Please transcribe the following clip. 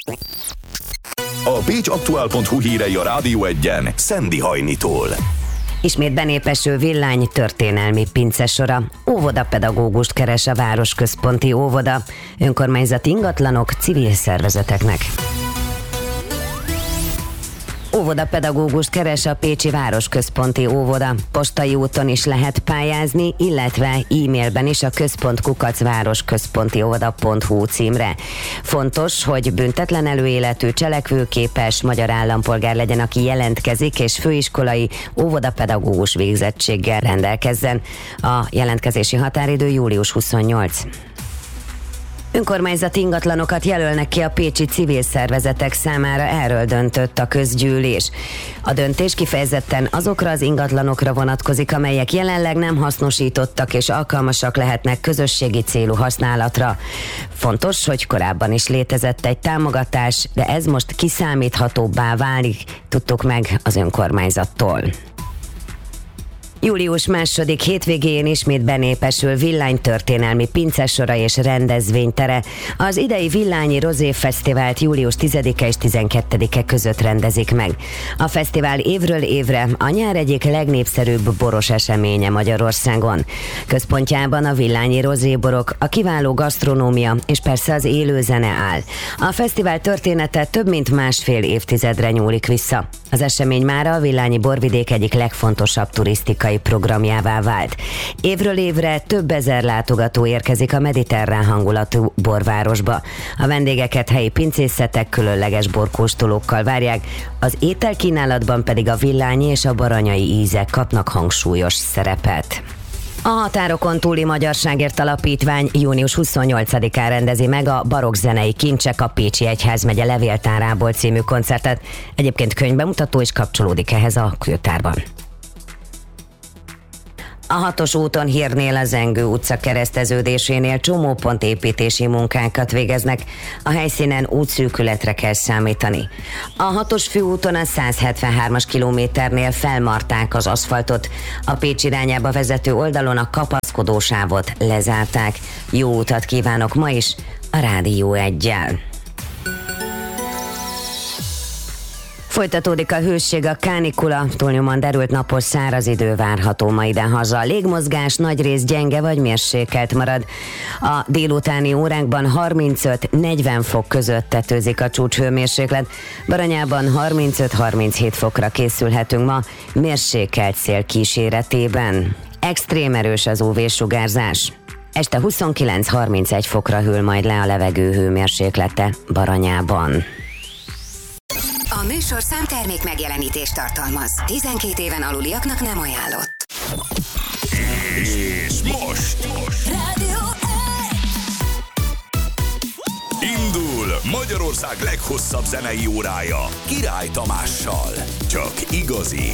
A pécsaktuál.hu hírei a Rádió Egyen Szendi Hajnitól. Ismét benépesül Villány történelmi pincesora. Óvodapedagógust keres a városközponti óvoda. Önkormányzati ingatlanok civil szervezeteknek. Óvodapedagógust keres a pécsi városközponti óvoda. Postai úton is lehet pályázni, illetve e-mailben is a központ@városközpontióvoda.hu címre. Fontos, hogy büntetlen előéletű, cselekvőképes magyar állampolgár legyen, aki jelentkezik, és főiskolai óvodapedagógus végzettséggel rendelkezzen. A jelentkezési határidő július 28. Önkormányzati ingatlanokat jelölnek ki a pécsi civil szervezetek számára, erről döntött a közgyűlés. A döntés kifejezetten azokra az ingatlanokra vonatkozik, amelyek jelenleg nem hasznosítottak és alkalmasak lehetnek közösségi célú használatra. Fontos, hogy korábban is létezett egy támogatás, de ez most kiszámíthatóbbá válik, tudtuk meg az önkormányzattól. Július 2. hétvégén ismét benépesül Villány történelmi pincesora és rendezvénytere. Az idei Villányi Rozé Fesztivált július 10-e és 12-e között rendezik meg. A fesztivál évről évre a nyár egyik legnépszerűbb boros eseménye Magyarországon. Központjában a villányi rozéborok, a kiváló gasztronómia és persze az élő zene áll. A fesztivál története több mint másfél évtizedre nyúlik vissza. Az esemény mára a villányi borvidék egyik legfontosabb turisztikai programjává vált. Évről évre több ezer látogató érkezik a mediterrán hangulatú borvárosba. A vendégeket helyi pincészetek különleges borkóstolókkal várják, az ételkínálatban pedig a villányi és a baranyai ízek kapnak hangsúlyos szerepet. A Határokon túli Magyarságért Alapítvány június 28-án rendezi meg a Barokkzenei Kincsek a Pécsi Egyházmegye levéltárából című koncertet. Egyébként könyvbemutató is kapcsolódik ehhez a kőtárban. A 6-os úton Hírnél a Zengő utca kereszteződésénél csomópontépítési munkákat végeznek. A helyszínen útszűkületre kell számítani. A 6-os főúton a 173-as kilométernél felmarták az aszfaltot. A Pécs irányába vezető oldalon a kapaszkodósávot lezárták. Jó utat kívánok ma is a Rádió Eggyel. Folytatódik a hőség, a kánikula, túlnyomóan derült napos száraz idő várható ma idehaza. A légmozgás nagyrészt gyenge vagy mérsékelt marad. A délutáni órákban 35-40 fok között tetőzik a csúcshőmérséklet. Baranyában 35-37 fokra készülhetünk ma, mérsékelt szél kíséretében. Extrém erős az UV-sugárzás. Este 29-31 fokra hűl majd le a levegő hőmérséklete Baranyában. A műsor számtermék megjelenítést tartalmaz. 12 éven aluliaknak nem ajánlott. És most Rádió indul Magyarország leghosszabb zenei órája Király Tamással. Csak igazi